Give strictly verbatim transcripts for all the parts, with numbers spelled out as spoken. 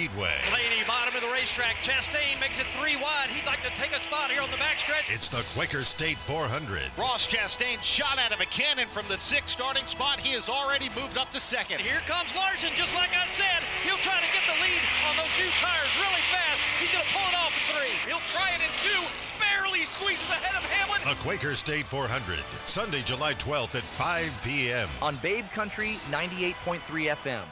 Speedway. Blaney, bottom of the racetrack. Chastain makes it three wide. He'd like to take a spot here on the backstretch. It's the Quaker State four hundred. Ross Chastain shot out of a cannon from the sixth starting spot. He has already moved up to second. Here comes Larson, just like I said. He'll try to get the lead on those new tires really fast. He's going to pull it off in three. He'll try it in two. Barely squeezes ahead of Hamlin. The Quaker State four hundred, Sunday, July twelfth at five p.m. on Babe Country ninety-eight point three F M.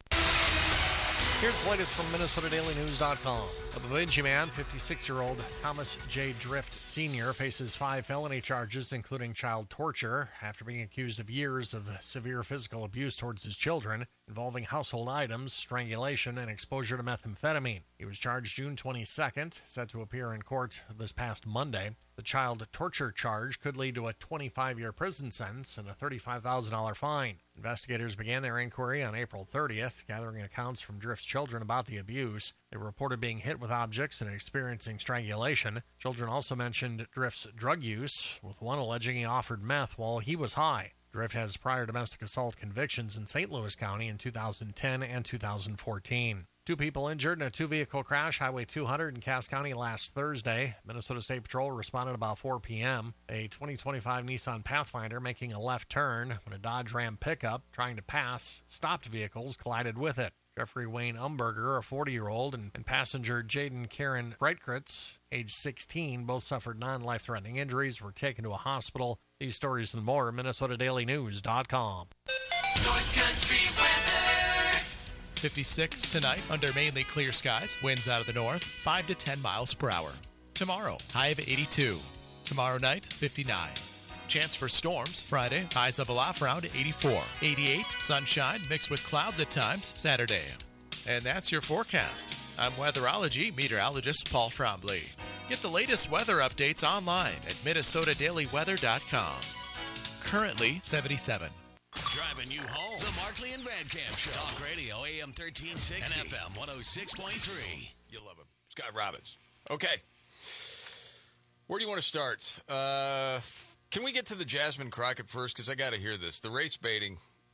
Here's the latest from Minnesota Daily News dot com. A Bemidji man, fifty-six-year-old Thomas J. Drift Senior, faces five felony charges, including child torture, after being accused of years of severe physical abuse towards his children, involving household items, strangulation, and exposure to methamphetamine. He was charged June twenty-second, set to appear in court this past Monday. The child torture charge could lead to a twenty-five-year prison sentence and a thirty-five thousand dollars fine. Investigators began their inquiry on April thirtieth, gathering accounts from Drift's children about the abuse. They were reported being hit with objects and experiencing strangulation. Children also mentioned Drift's drug use, with one alleging he offered meth while he was high. Drift has prior domestic assault convictions in Saint Louis County in two thousand ten and two thousand fourteen. Two people injured in a two-vehicle crash, Highway two hundred in Cass County last Thursday. Minnesota State Patrol responded about four p.m. A twenty twenty-five Nissan Pathfinder making a left turn when a Dodge Ram pickup trying to pass stopped vehicles collided with it. Jeffrey Wayne Umberger, a forty-year-old, and, and passenger Jaden Karen Breitkritz, age sixteen, both suffered non-life-threatening injuries, were taken to a hospital. These stories and more at Minnesota Daily News dot com. North Country weather. fifty-six tonight under mainly clear skies. Winds out of the north, five to ten miles per hour. Tomorrow, high of eighty-two. Tomorrow night, fifty-nine. Chance for storms Friday, highs up a lot around eighty-four. eighty-eight, sunshine mixed with clouds at times Saturday. And that's your forecast. I'm weatherology meteorologist Paul Trombley. Get the latest weather updates online at Minnesota Daily Weather dot com. Currently seventy-seven. Driving you home. The Markley and Van Camp Show. Talk Radio, A M thirteen sixty. And F M one oh six point three. You'll love him. Scott Robbins. Okay. Where do you want to start? Uh... Can we get to the Jasmine Crockett first? Because I got to hear this. The race baiting,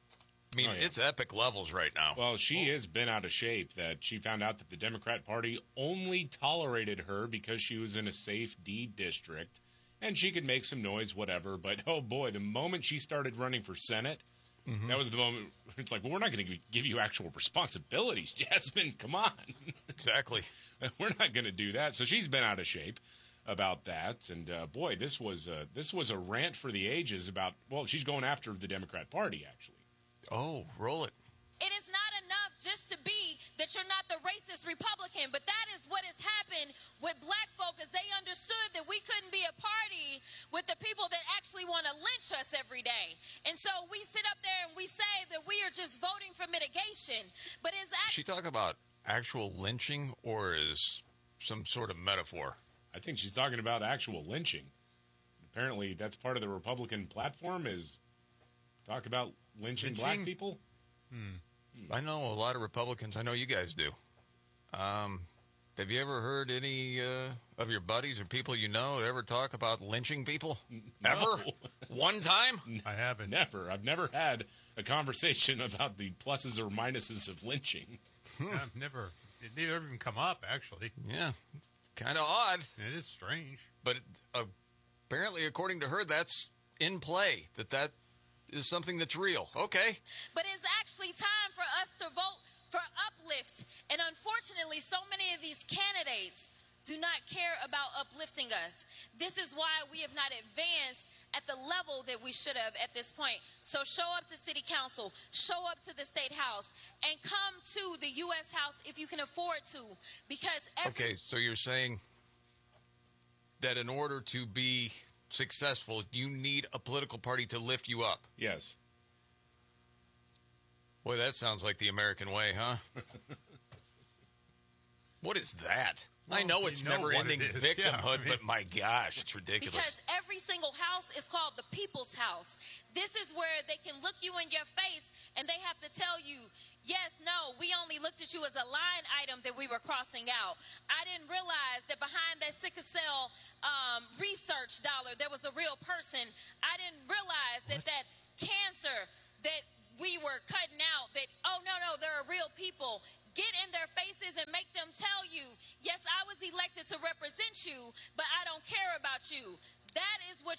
I mean, oh, yeah. It's epic levels right now. Well, she has been out of shape. That she found out that the Democrat Party only tolerated her because she was in a safe D district, and she could make some noise, whatever. But, oh, boy, the moment she started running for Senate, mm-hmm. that was the moment. It's like, well, we're not going to give you actual responsibilities, Jasmine. Come on. Exactly. We're not going to do that. So she's been out of shape about that, and uh, boy, this was a, this was a rant for the ages about, well, she's going after the Democrat Party, actually. Oh, roll it. It is not enough just to be that you're not the racist Republican, but that is what has happened with black folk, as they understood that we couldn't be a party with the people that actually want to lynch us every day. And so we sit up there and we say that we are just voting for mitigation, but is She actually... talk about actual lynching or is some sort of metaphor? I think she's talking about actual lynching. Apparently, that's part of the Republican platform is talk about lynching, lynching? black people. Hmm. I know a lot of Republicans. I know you guys do. Um, have you ever heard any uh, of your buddies or people you know ever talk about lynching people? No. Ever? One time? I haven't. Never. I've never had a conversation about the pluses or minuses of lynching. I've never. It never even come up, actually. Yeah. Kind of odd. It is strange. But uh, apparently, according to her, that's in play, that that is something that's real. Okay. But it's actually time for us to vote for uplift. And unfortunately, so many of these candidates do not care about uplifting us. This is why we have not advanced at the level that we should have at this point. So show up to City Council, show up to the State House, and come to the U S House if you can afford to. Because every- Okay, so you're saying that in order to be successful, you need a political party to lift you up? Yes. Boy, that sounds like the American way, huh? What is that? Well, I know it's know never-ending it victimhood, yeah, I mean, but my gosh, it's ridiculous. Because every single house is called the People's House. This is where they can look you in your face and they have to tell you, yes, no, we only looked at you as a line item that we were crossing out. I didn't realize that behind that sickle cell um, research dollar, there was a real person. I didn't realize that that cancer that we were cutting out, that, oh, no, no, there are real people. Get in their faces and make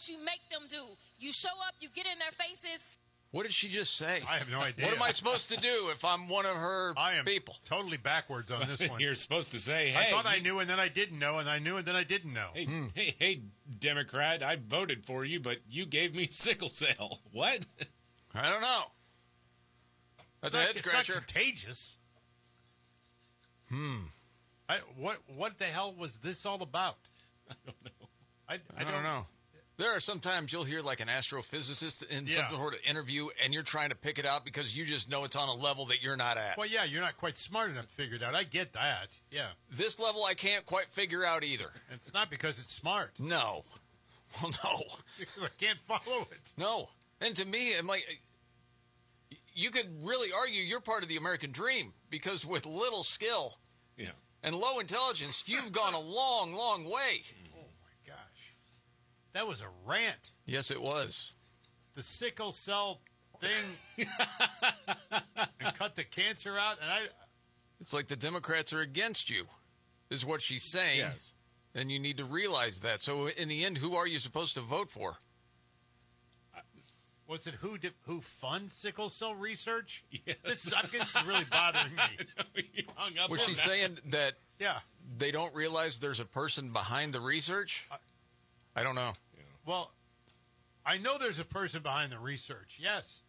what you make them do. You show up, you get in their faces. What did she just say? I have no idea. What am I supposed to do if I'm one of her I am people? Totally backwards on this one. You're supposed to say, I hey. thought I knew and then I didn't know, and I knew and then I didn't know. Hey, hey, hey, Democrat, I voted for you, but you gave me sickle cell. What? I don't know. That's It's a not- head it's not scratcher. contagious. Hmm. I, what what the hell was this all about? I don't know. I, I, I don't know. There are sometimes you'll hear like an astrophysicist in Yeah. some sort of interview, and you're trying to pick it out because you just know it's on a level that you're not at. Well, yeah, you're not quite smart enough to figure it out. I get that. Yeah. This level I can't quite figure out either. And it's not because it's smart. No. Well, no. I can't follow it. No. And to me, I'm like, you could really argue you're part of the American dream because with little skill Yeah. and low intelligence, you've gone a long, long way. Oh, my gosh. That was a rant. Yes, it was. The sickle cell thing and cut the cancer out. And I, It's like the Democrats are against you, is what she's saying. Yes. And you need to realize that. So in the end, who are you supposed to vote for? was it who did, who funds sickle cell research? Yes. This is, I guess, this is really bothering me. You hung up Was on she that. saying that Yeah. they don't realize there's a person behind the research? I don't know. Well, I know there's a person behind the research. Yes.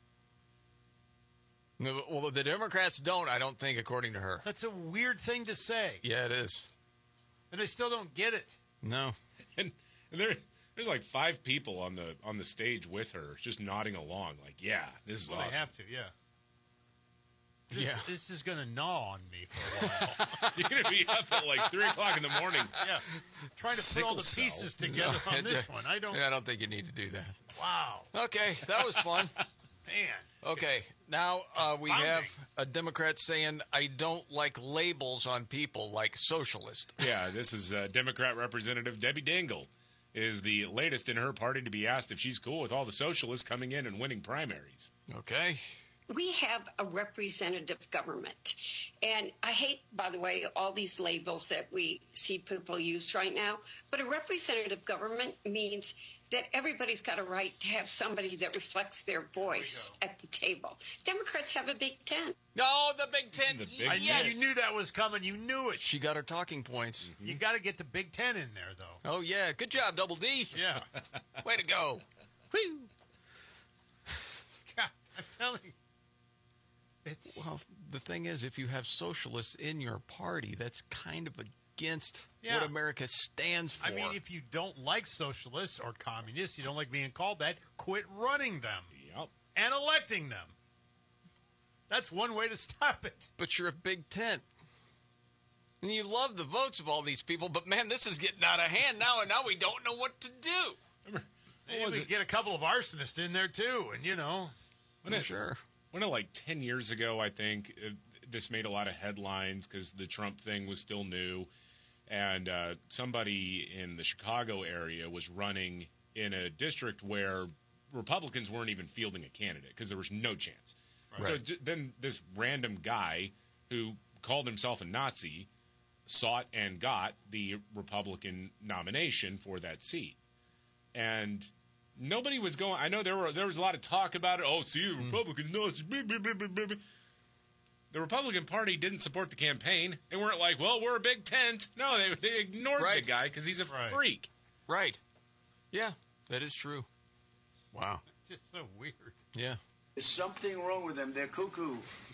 No, well, the Democrats don't, I don't think, according to her. That's a weird thing to say. Yeah, it is. And I still don't get it. No. And there, there's like five people on the on the stage with her, just nodding along, like, yeah, this is Well, awesome. they have to, yeah. This, Yeah. this is going to gnaw on me for a while. You're going to be up at like three o'clock in the morning. Yeah. Trying to put all the Sickle pieces cell. together on this one. I don't. Yeah, I don't think you need to do that. Wow. Okay, that was fun. Man. Okay, now uh, we Confounding. have a Democrat saying, I don't like labels on people like socialist. Yeah, this is uh, Democrat Representative Debbie Dingell is the latest in her party to be asked if she's cool with all the socialists coming in and winning primaries. Okay. We have a representative government. And I hate, by the way, all these labels that we see people use right now. But a representative government means that everybody's got a right to have somebody that reflects their voice at the table. Democrats have a Big Ten. No, the Big Ten. The Big I, yes. You knew that was coming. You knew it. She got her talking points. You got to get the Big Ten in there, though. Oh, yeah. Good job, Double D. Yeah. Way to go. Woo. God, I'm telling you. It's, Well, the thing is, if you have socialists in your party, that's kind of against Yeah. what America stands for. I mean, if you don't like socialists or communists, you don't like being called that, quit running them Yep. and electing them. That's one way to stop it. but you're a big tent. And you love the votes of all these people, but man, this is getting out of hand now, and now we don't know what to do. Maybe was we it? could get a couple of arsonists in there, too, and, you know. When it- Sure. When it, like ten years ago, I think uh, this made a lot of headlines because the Trump thing was still new, and uh, somebody in the Chicago area was running in a district where Republicans weren't even fielding a candidate because there was no chance. So Right. d- then this random guy who called himself a Nazi sought and got the Republican nomination for that seat, and nobody was going. I know there were there was a lot of talk about it. Oh, see, the Republicans know it's blah, blah, blah, blah, blah. The Republican Party didn't support the campaign. They weren't like, well, we're a big tent. No, they they ignored Right. the guy because he's a Right. freak. Right. Yeah, that is true. Wow. It's just so weird. Yeah. There's something wrong with them. They're cuckoo.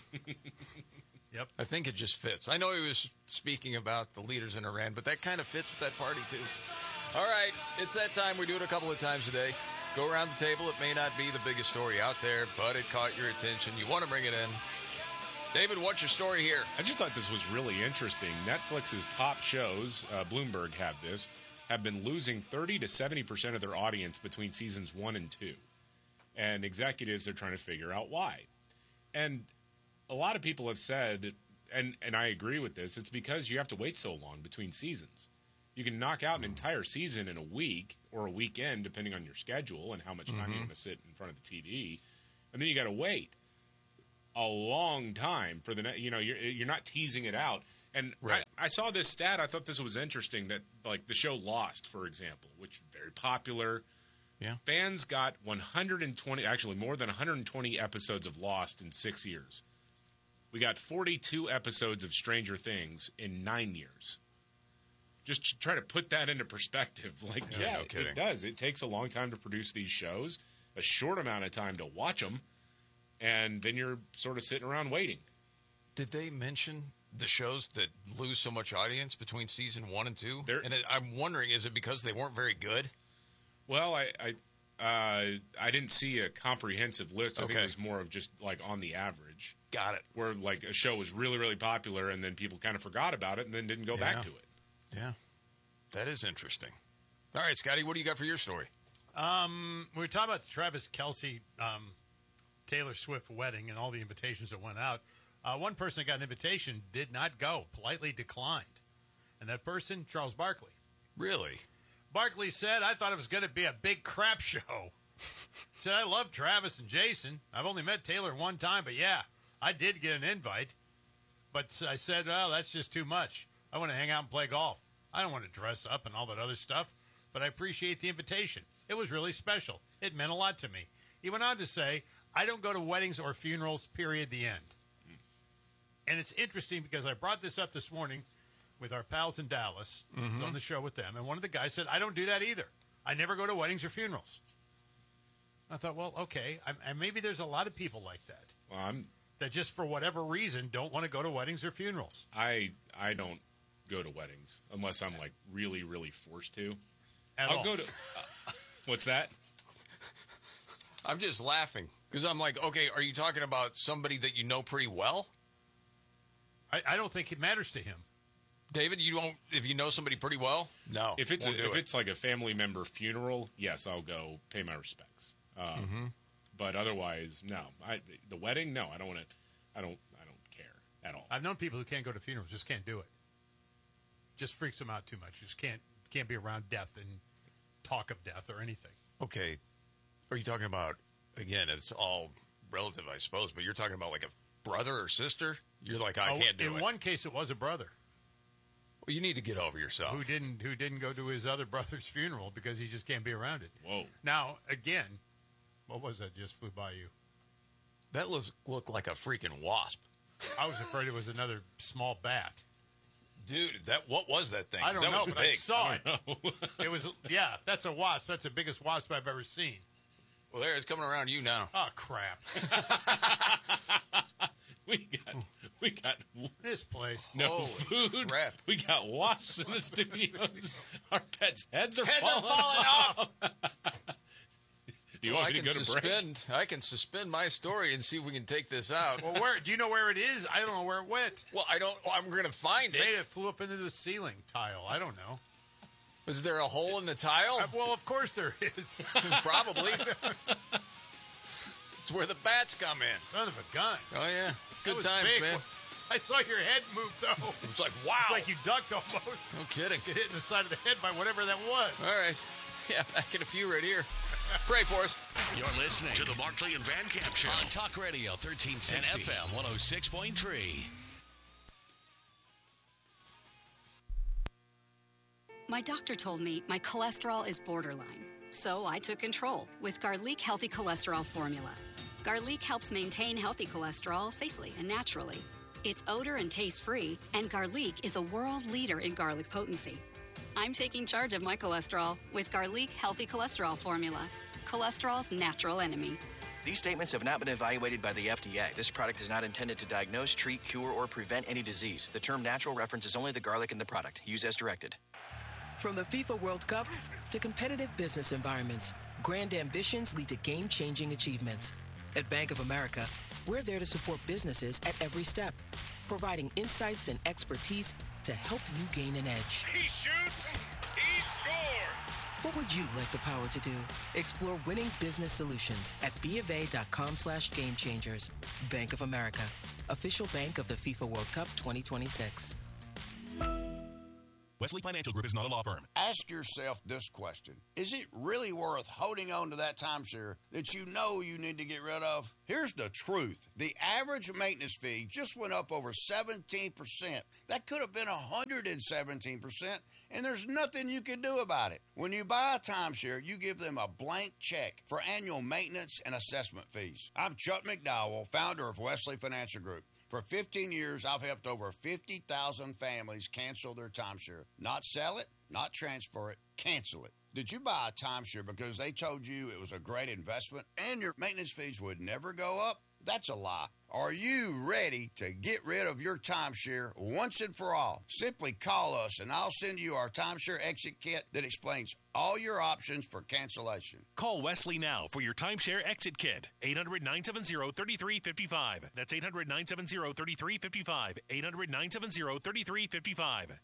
Yep. I think it just fits. I know he was speaking about the leaders in Iran, but that kind of fits with that party, too. All right, it's that time. We do it a couple of times a day. Go around the table. It may not be the biggest story out there, but it caught your attention. You want to bring it in. David, what's your story here? I just thought this was really interesting. Netflix's top shows, uh, Bloomberg had this, have been losing thirty to seventy percent of their audience between seasons one and two. And executives are trying to figure out why. And a lot of people have said, and, and I agree with this, it's because you have to wait so long between seasons. You can knock out an entire season in a week or a weekend, depending on your schedule and how much time you're going to sit in front of the T V. And then you got to wait a long time for the, ne- you know, you're, you're not teasing it out. And Right. I, I saw this stat. I thought this was interesting that, like, the show Lost, for example, which is very popular. Yeah. Fans got one hundred twenty, actually more than one hundred twenty episodes of Lost in six years. We got forty-two episodes of Stranger Things in nine years. Just try to put that into perspective. Like, Yeah, yeah, no it, kidding. it does. It takes a long time to produce these shows, a short amount of time to watch them, and then you're sort of sitting around waiting. Did they mention the shows that lose so much audience between season one and two? They're- and it, I'm wondering, is it because they weren't very good? Well, I I, uh, I didn't see a comprehensive list. I think Okay. it was more of just like on the average. Got it. Where like a show was really, really popular, and then people kind of forgot about it, and then didn't go Yeah. back to it. Yeah. That is interesting. All right, Scotty, what do you got for your story? Um, we were talking about the Travis Kelce, um, Taylor Swift wedding and all the invitations that went out. Uh, one person that got an invitation did not go, politely declined. And that person, Charles Barkley. Really? Barkley said, I thought it was going to be a big crap show. Said, I love Travis and Jason. I've only met Taylor one time, but yeah, I did get an invite. But I said, well, that's just too much. I want to hang out and play golf. I don't want to dress up and all that other stuff, but I appreciate the invitation. It was really special. It meant a lot to me. He went on to say, I don't go to weddings or funerals, period, the end. And it's interesting because I brought this up this morning with our pals in Dallas. I was on the show with them, and one of the guys said, I don't do that either. I never go to weddings or funerals. I thought, well, okay, I, and maybe there's a lot of people like that. Well, I'm that just for whatever reason don't want to go to weddings or funerals. I I don't go to weddings unless I'm like really, really forced to. At I'll all. go to. Uh, what's that? I'm just laughing because I'm like, okay, are you talking about somebody that you know pretty well? I, I don't think it matters to him. David, you don't, if you know somebody pretty well? No. If it's a, won't do if it. it's like a family member funeral, yes, I'll go pay my respects. Um, Mhm. But otherwise, no. I, the wedding, no. I don't want to. I don't. I don't care at all. I've known people who can't go to funerals, just can't do it. Just freaks them out too much. Just can't can't be around death and talk of death or anything. Okay. Are you talking about, again, it's all relative, I suppose, but you're talking about like a brother or sister? You're like, I Oh, can't do in it. one case, it was a brother Well, you need to get over yourself. who didn't who didn't go to his other brother's funeral because he just can't be around it. Whoa. Now again, what was that just flew by you? That looks, looked like a freaking wasp. I was afraid it was another small bat. Dude, that what was that thing? I don't that know, was but big. I saw I it. don't know. It was yeah, that's a wasp. That's the biggest wasp I've ever seen. Well, there, it's coming around you now. Oh crap! we got. We got This place. no Holy food. crap. We got wasps in the studios. Our pets' heads are Heads are falling, falling off. Do you Well, want I me to can go to break? suspend. I can suspend my story and see if we can take this out. Well, where do you know where it is? I don't know where it went. Well, I don't. I'm going to find Maybe it. it flew up into the ceiling tile. I don't know. Is there a hole in the tile? Uh, well, of course there is. Probably. It's where the bats come in. Son of a gun. Oh yeah, it's That good was times, big. man. I saw your head move though. It's like wow. It's like you ducked almost. No kidding. Get hit in the side of the head by whatever that was. All right. Yeah, back in a few right here. Pray for us. You're listening to the Markley and Van Camp Show on Talk Radio thirteen sixty and F M one oh six point three. My doctor told me my cholesterol is borderline, so I took control with Garlic Healthy Cholesterol Formula. Garlic helps maintain healthy cholesterol safely and naturally. It's odor and taste-free, and Garlic is a world leader in garlic potency. I'm taking charge of my cholesterol with Garlic Healthy Cholesterol Formula, cholesterol's natural enemy. These statements have not been evaluated by the F D A. This product is not intended to diagnose, treat, cure, or prevent any disease. The term natural references only the garlic in the product. Use as directed. From the FIFA World Cup to competitive business environments, grand ambitions lead to game-changing achievements. At Bank of America, we're there to support businesses at every step, providing insights and expertise to help you gain an edge. He shoots, he scores! What would you like the power to do? Explore winning business solutions at bofa.com slash game changers. Bank of America, official bank of the FIFA World Cup twenty twenty-six. Wesley Financial Group is not a law firm. Ask yourself this question. Is it really worth holding on to that timeshare that you know you need to get rid of? Here's the truth. The average maintenance fee just went up over seventeen percent. That could have been one hundred seventeen percent, and there's nothing you can do about it. When you buy a timeshare, you give them a blank check for annual maintenance and assessment fees. I'm Chuck McDowell, founder of Wesley Financial Group. For fifteen years, I've helped over fifty thousand families cancel their timeshare. Not sell it, not transfer it, cancel it. Did you buy a timeshare because they told you it was a great investment and your maintenance fees would never go up? That's a lie. Are you ready to get rid of your timeshare once and for all? Simply call us and I'll send you our timeshare exit kit that explains all your options for cancellation. Call Wesley now for your timeshare exit kit. eight hundred, nine seven zero, three three five five. That's eight hundred, nine seven zero, three three five five. eight hundred, nine seven zero, three three five five.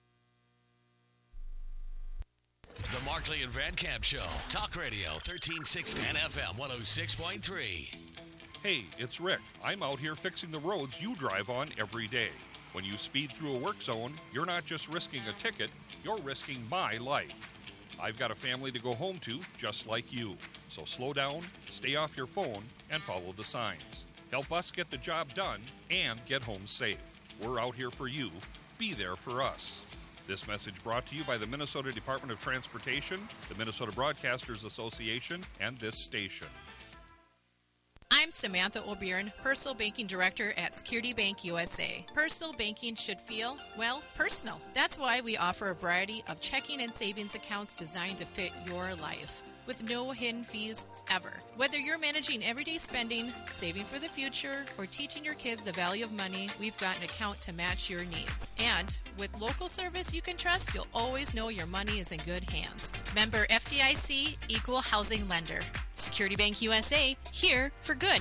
The Markley and Van Camp Show. Talk Radio thirteen sixty and F M one oh six point three. Hey, it's Rick. I'm out here fixing the roads you drive on every day. When you speed through a work zone, you're not just risking a ticket, you're risking my life. I've got a family to go home to, just like you. So slow down, stay off your phone, and follow the signs. Help us get the job done and get home safe. We're out here for you. Be there for us. This message brought to you by the Minnesota Department of Transportation, the Minnesota Broadcasters Association, and this station. I'm Samantha O'Byrne, Personal Banking Director at Security Bank U S A. Personal banking should feel, well, personal. That's why we offer a variety of checking and savings accounts designed to fit your life, with no hidden fees ever. Whether you're managing everyday spending, saving for the future, or teaching your kids the value of money, we've got an account to match your needs. And with local service you can trust, you'll always know your money is in good hands. Member F D I C, Equal Housing Lender. Security Bank U S A, here for good.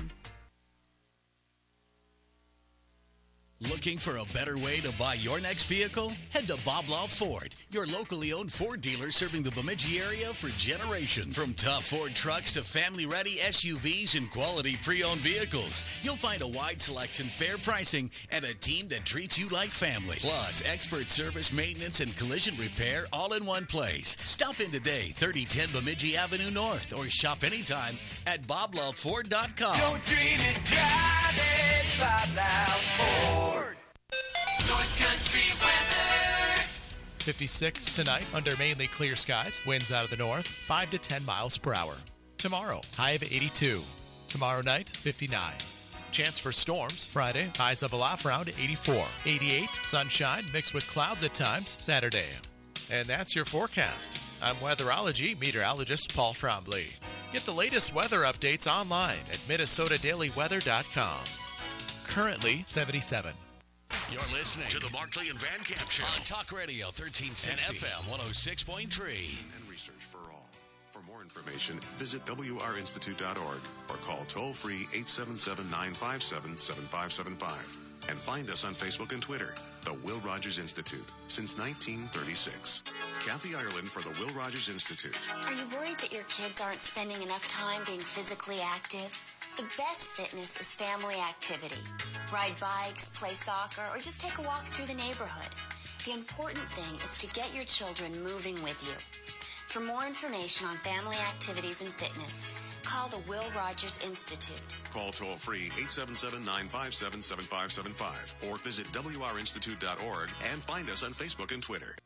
Looking for a better way to buy your next vehicle? Head to Bob Law Ford, your locally owned Ford dealer serving the Bemidji area for generations. From tough Ford trucks to family-ready S U Vs and quality pre-owned vehicles, you'll find a wide selection, fair pricing, and a team that treats you like family. Plus, expert service, maintenance, and collision repair all in one place. Stop in today, thirty ten Bemidji Avenue North, or shop anytime at bob love ford dot com. Don't dream it, drive it, Bob Love Ford. North Country weather. fifty-six tonight under mainly clear skies. Winds out of the north, five to ten miles per hour. Tomorrow, high of eighty-two. Tomorrow night, fifty-nine. Chance for storms Friday, highs of a lot around eighty-four. eighty-eight, sunshine mixed with clouds at times Saturday. And that's your forecast. I'm weatherology meteorologist Paul Trombley. Get the latest weather updates online at minnesota daily weather dot com. Currently seventy-seven. You're listening to the Markley and Van Camp Show on Talk Radio thirteen sixty and F M one oh six point three. And research for all. For more information, visit w r institute dot org or call toll-free eight seven seven, nine five seven, seven five seven five. And find us on Facebook and Twitter, the Will Rogers Institute, since nineteen thirty-six. Kathy Ireland for the Will Rogers Institute. Are you worried that your kids aren't spending enough time being physically active? The best fitness is family activity. Ride bikes, play soccer, or just take a walk through the neighborhood. The important thing is to get your children moving with you. For more information on family activities and fitness, call the Will Rogers Institute. Call toll-free eight seven seven, nine five seven, seven five seven five or visit w r institute dot org and find us on Facebook and Twitter.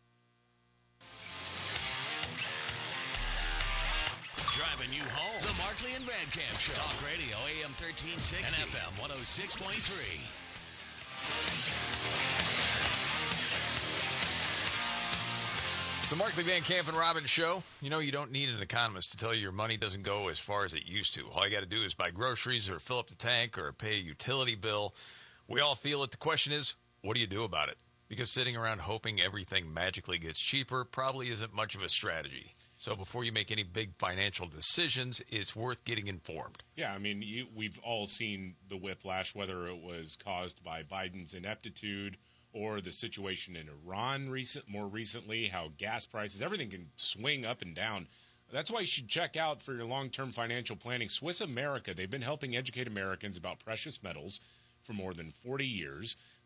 Driving you home. The Markley and Van Camp Show. Talk Radio A M thirteen sixty and F M one oh six point three. The Markley, Van Camp, and Robbins Show. You know, you don't need an economist to tell you your money doesn't go as far as it used to. All you got to do is buy groceries or fill up the tank or pay a utility bill. We all feel it. The question is, what do you do about it? Because sitting around hoping everything magically gets cheaper probably isn't much of a strategy. So before you make any big financial decisions, it's worth getting informed. Yeah, I mean, you, we've all seen the whiplash, whether it was caused by Biden's ineptitude or the situation in Iran recent, more recently, how gas prices, everything can swing up and down. That's why you should check out for your long-term financial planning Swiss America. They've been helping educate Americans about precious metals for more than forty years.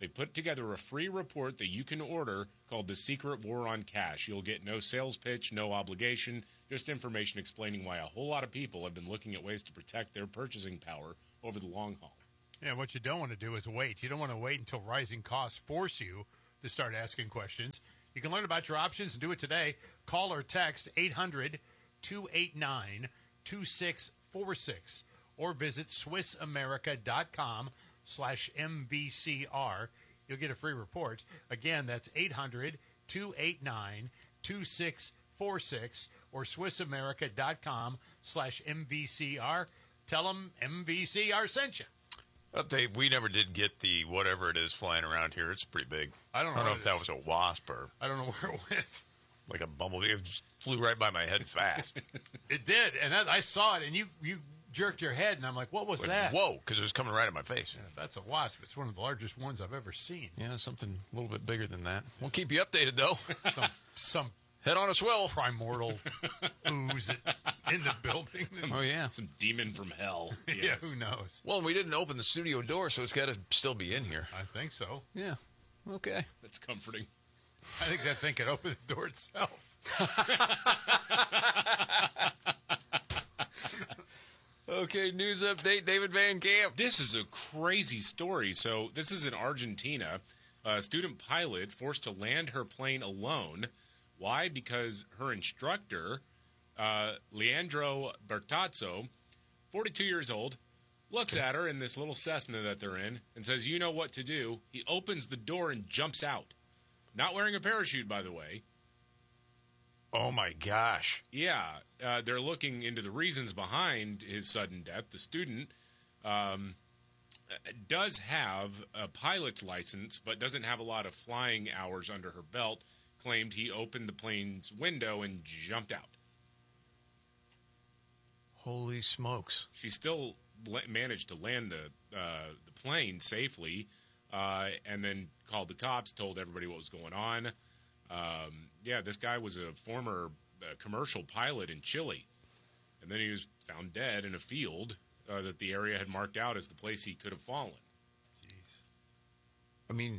They put together a free report that you can order called The Secret War on Cash. You'll get no sales pitch, no obligation, just information explaining why a whole lot of people have been looking at ways to protect their purchasing power over the long haul. Yeah, what you don't want to do is wait. You don't want to wait until rising costs force you to start asking questions. You can learn about your options and do it today. Call or text eight hundred, two eight nine, two six four six or visit swissamerica.com slash MVCR. You'll get a free report. Again, that's eight hundred, two eight nine, two six four six or swissamerica.com slash MVCR. Tell them M V C R sent you. Update, we never did get the whatever it is flying around here. It's pretty big. I don't know, I don't know what if it that is. was a wasp or... I don't know where it went. Like a bumblebee. It just flew right by my head fast. It did, and that, I saw it, and you, you jerked your head, and I'm like, what was Like, that? whoa, because it was coming right at my face. Yeah, that's a wasp. It's one of the largest ones I've ever seen. Yeah, something a little bit bigger than that. We'll keep you updated, though. some some Head on a swivel. Primordial ooze in the building. Oh, yeah. Some demon from hell. Yeah, Yes. who knows? Well, we didn't open the studio door, so it's got to still be in here. I think so. Yeah. Okay. That's comforting. I think that thing could open the door itself. Okay, news update, David Van Camp. This is a crazy story. So this is in Argentina. A student pilot forced to land her plane alone. Why? Because her instructor, uh, Leandro Bertazzo, forty-two years old, looks at her in this little Cessna that they're in and says, you know what to do. He opens the door and jumps out. Not wearing a parachute, by the way. Oh, my gosh. Yeah, uh, they're looking into the reasons behind his sudden death. The student um, does have a pilot's license, but doesn't have a lot of flying hours under her belt. Claimed he opened the plane's window and jumped out. Holy smokes. She still la- managed to land the, uh, the plane safely, uh, and then called the cops, told everybody what was going on. Um, yeah, this guy was a former uh, commercial pilot in Chile, and then he was found dead in a field uh, that the area had marked out as the place he could have fallen. Jeez. I mean,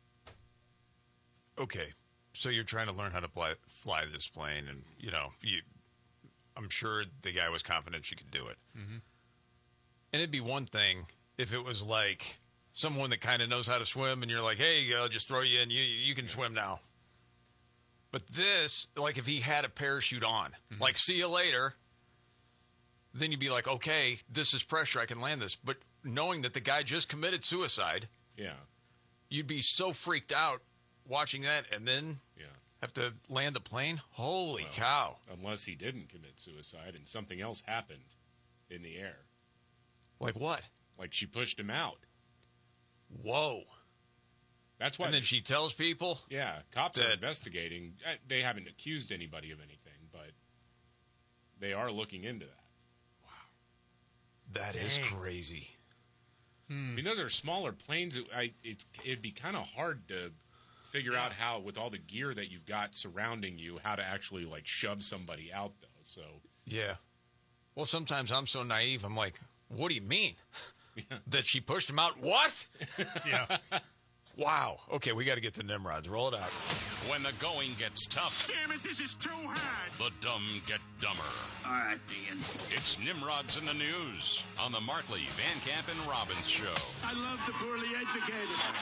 okay, so you're trying to learn how to fly, fly this plane, and, you know, you, I'm sure the guy was confident she could do it. Mm-hmm. And it'd be one thing if it was like someone that kind of knows how to swim, and you're like, hey, I'll just throw you in, you, you can swim now. But this, like if he had a parachute on, mm-hmm. like see you later, then you'd be like, okay, this is pressure, I can land this. But knowing that the guy just committed suicide, yeah, you'd be so freaked out watching that and then yeah. have to land the plane. Holy well, cow. Unless he didn't commit suicide and something else happened in the air. Like what? Like she pushed him out. Whoa. That's why. And then they, she tells people? Yeah, cops that, are investigating. They haven't accused anybody of anything, but they are looking into that. Wow. That Dang. is crazy. Hmm. I mean, those are smaller planes. I, it's, it'd be kind of hard to figure yeah. out how, with all the gear that you've got surrounding you, how to actually, like, shove somebody out, though. So yeah. Well, sometimes I'm so naive, I'm like, what do you mean? Yeah. That she pushed him out? What? Yeah. Wow. Okay, we got to get to Nimrods. Roll it out. When the going gets tough. Damn it, this is too hard. The dumb get dumber. All right, Ian. It's Nimrods in the News on the Markley, Van Camp, and Robbins Show. I love the poorly educated.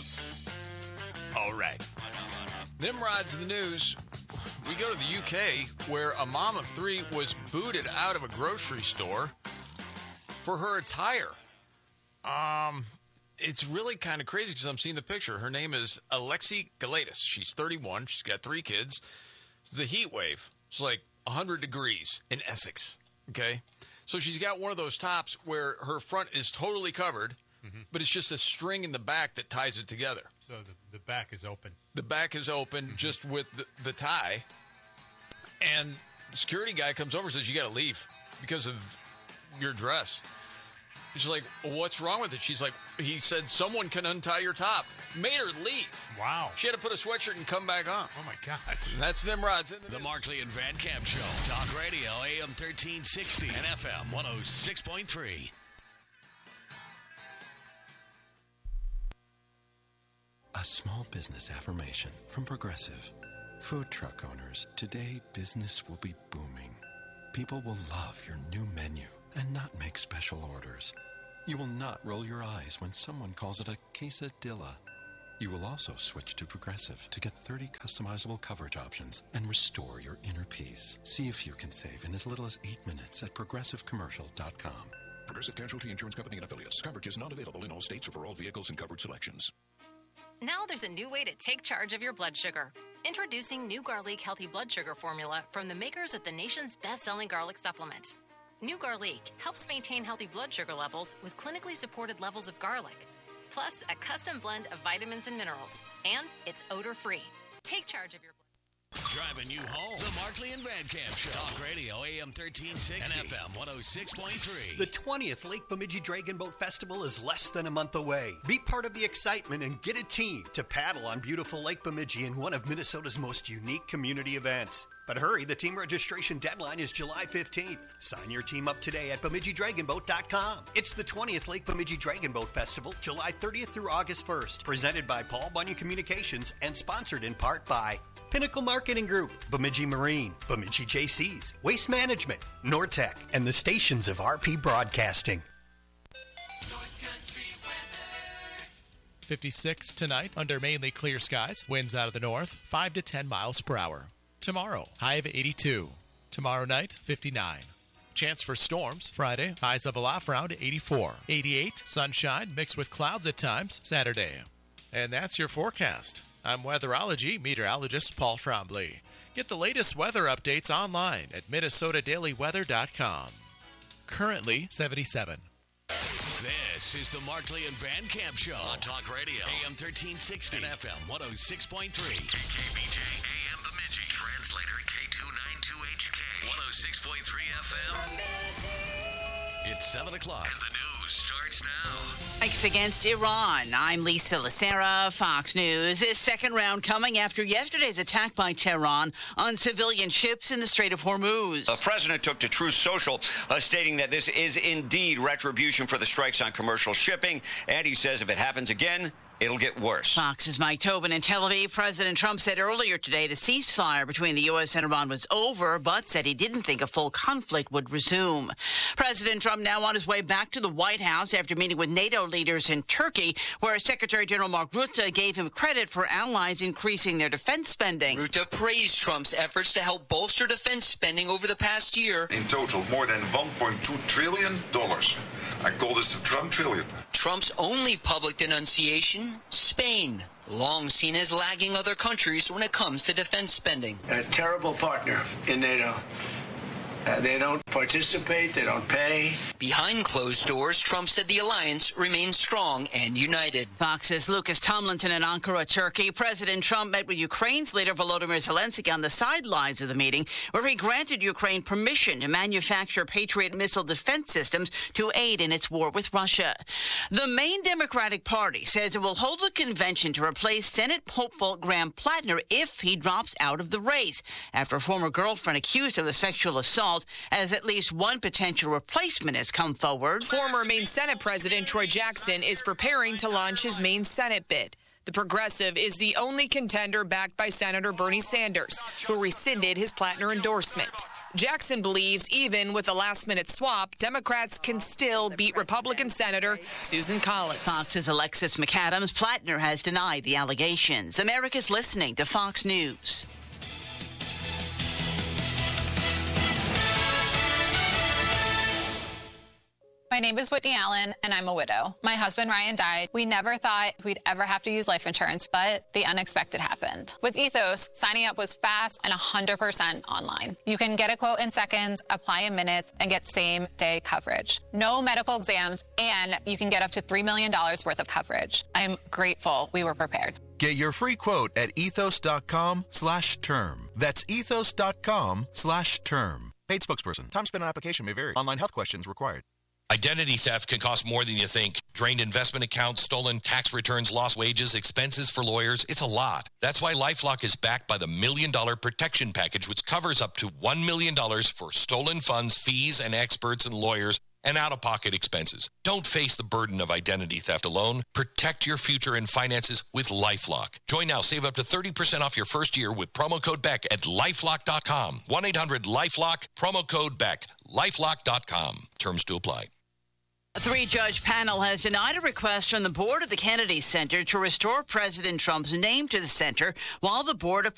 All right. Nimrods in the News. We go to the U K, where a mom of three was booted out of a grocery store for her attire. Um... It's really kind of crazy because I'm seeing the picture. Her name is Alexi Galatis. She's thirty-one. She's got three kids. It's the heat wave. It's like one hundred degrees in Essex, okay? So she's got one of those tops where her front is totally covered, mm-hmm. but it's just a string in the back that ties it together. So the, the back is open. The back is open mm-hmm. just with the, the tie. And the security guy comes over and says, you got to leave because of your dress. She's like, well, what's wrong with it? She's like, he said, someone can untie your top. Made her leave. Wow. She had to put a sweatshirt and come back on. Oh, my gosh. And that's Nimrods. In the, the Markley and Van Camp Show. Talk radio, A M thirteen sixty and F M one oh six point three. A small business affirmation from Progressive. Food truck owners, today business will be booming. People will love your new menu and not make special orders. You will not roll your eyes when someone calls it a quesadilla. You will also switch to Progressive to get thirty customizable coverage options and restore your inner peace. See if you can save in as little as eight minutes at progressive commercial dot com. Progressive Casualty Insurance Company and Affiliates. Coverage is not available in all states or for all vehicles and covered selections. Now there's a new way to take charge of your blood sugar. Introducing new Garlic Healthy Blood Sugar Formula from the makers of the nation's best-selling garlic supplement. New Garlic helps maintain healthy blood sugar levels with clinically supported levels of garlic, plus a custom blend of vitamins and minerals, and it's odor-free. Take charge of your blood. Driving you home. The Markley and Van Camp Show. Talk Radio, A M thirteen sixty. And F M one oh six point three. The twentieth Lake Bemidji Dragon Boat Festival is less than a month away. Be part of the excitement and get a team to paddle on beautiful Lake Bemidji in one of Minnesota's most unique community events. But hurry, the team registration deadline is July fifteenth. Sign your team up today at Bemidji Dragon Boat dot com. It's the twentieth Lake Bemidji Dragon Boat Festival, July thirtieth through August first. Presented by Paul Bunyan Communications and sponsored in part by Pinnacle Marketing Group, Bemidji Marine, Bemidji J Cs, Waste Management, Nortec, and the stations of R P Broadcasting. fifty-six tonight under mainly clear skies. Winds out of the north, five to ten miles per hour. Tomorrow, high of eighty-two. Tomorrow night, fifty-nine. Chance for storms Friday, highs level off around eighty-four. eighty-eight, sunshine mixed with clouds at times Saturday. And that's your forecast. I'm weatherology meteorologist Paul Trombley. Get the latest weather updates online at Minnesota Daily Weather dot com. Currently seventy-seven. This is the Markley and Van Camp Show on Talk Radio, A M thirteen sixty and F M one oh six point three. K K B J, A M Bemidji, translator K two ninety-two H K, one oh six point three F M. It's seven o'clock. And the news starts now. Strikes against Iran. I'm Lisa Lacera, Fox News. This second round coming after yesterday's attack by Tehran on civilian ships in the Strait of Hormuz. The president took to Truth Social, uh, stating that this is indeed retribution for the strikes on commercial shipping, and he says if it happens again, it'll get worse. Fox's Mike Tobin in Tel Aviv. President Trump said earlier today the ceasefire between the U S and Iran was over, but said he didn't think a full conflict would resume. President Trump now on his way back to the White House after meeting with NATO leaders in Turkey, where Secretary General Mark Rutte gave him credit for allies increasing their defense spending. Rutte praised Trump's efforts to help bolster defense spending over the past year. In total, more than one point two trillion dollars. I call this the Trump trillion. Trump's only public denunciation, Spain, long seen as lagging other countries when it comes to defense spending. A terrible partner in NATO. Uh, they don't participate, they don't pay. Behind closed doors, Trump said the alliance remains strong and united. Fox's Lucas Tomlinson in Ankara, Turkey. President Trump met with Ukraine's leader Volodymyr Zelensky on the sidelines of the meeting, where he granted Ukraine permission to manufacture Patriot missile defense systems to aid in its war with Russia. The Maine Democratic Party says it will hold a convention to replace Senate hopeful Graham Plattner if he drops out of the race, after a former girlfriend accused of a sexual assault, as at least one potential replacement has come forward. Former Maine Senate President Troy Jackson is preparing to launch his Maine Senate bid. The Progressive is the only contender backed by Senator Bernie Sanders, who rescinded his Plattner endorsement. Jackson believes even with a last-minute swap, Democrats can still beat Republican Senator Susan Collins. Fox's Alexis McAdams. Plattner has denied the allegations. America's listening to Fox News. My name is Whitney Allen, and I'm a widow. My husband, Ryan, died. We never thought we'd ever have to use life insurance, but the unexpected happened. With Ethos, signing up was fast and one hundred percent online. You can get a quote in seconds, apply in minutes, and get same-day coverage. No medical exams, and you can get up to three million dollars worth of coverage. I'm grateful we were prepared. Get your free quote at ethos.com slash term. That's ethos.com slash term. Paid spokesperson. Time spent on application may vary. Online health questions required. Identity theft can cost more than you think. Drained investment accounts, stolen tax returns, lost wages, expenses for lawyers. It's a lot. That's why LifeLock is backed by the Million Dollar Protection Package, which covers up to one million dollars for stolen funds, fees, and experts and lawyers and out-of-pocket expenses. Don't face the burden of identity theft alone. Protect your future and finances with LifeLock. Join now. Save up to thirty percent off your first year with promo code Beck at lifelock dot com. one eight hundred lifelock, promo code Beck, lifelock dot com. Terms to apply. A three-judge panel has denied a request from the board of the Kennedy Center to restore President Trump's name to the center while the board